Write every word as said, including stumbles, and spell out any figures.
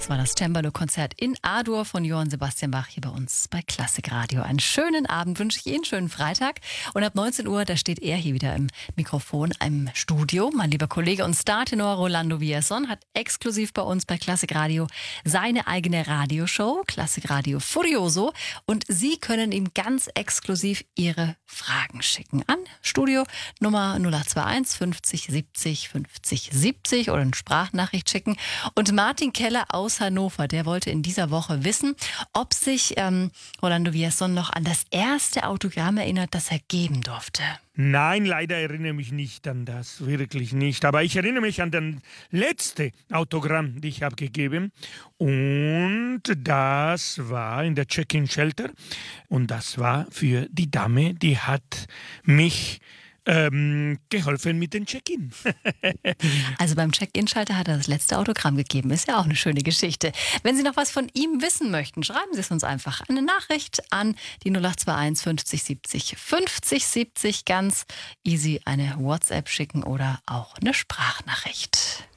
war das Cembalo-Konzert in A-Dur von Johann Sebastian Bach hier bei uns bei Klassik Radio. Einen schönen Abend wünsche ich Ihnen, schönen Freitag. Und ab neunzehn Uhr, da steht er hier wieder im Mikrofon, im Studio. Mein lieber Kollege und Startenor Rolando Villazon hat exklusiv bei uns bei Klassik Radio seine eigene Radioshow, Klassik Radio Furioso. Und Sie können ihm ganz exklusiv Ihre Fragen schicken an Studio Nummer null acht zwei eins fünfzig siebzig fünfzig siebzig oder eine Sprachnachricht schicken. Und Martin Keller aus Hannover, der wollte in dieser Woche wissen, ob sich ähm, Rolando Villazon noch an das erste Autogramm erinnert, das er geben durfte. Nein, leider erinnere ich mich nicht an das, wirklich nicht. Aber ich erinnere mich an das letzte Autogramm, das ich habe gegeben. Und das war in der Check-in-Shelter. Und das war für die Dame, die hat mich Ähm, geholfen mit dem Check-in. Also beim Check-in-Schalter hat er das letzte Autogramm gegeben. Ist ja auch eine schöne Geschichte. Wenn Sie noch was von ihm wissen möchten, schreiben Sie es uns einfach. Eine Nachricht an die null acht zwei eins fünfzig siebzig fünfzig siebzig. Ganz easy eine WhatsApp schicken oder auch eine Sprachnachricht.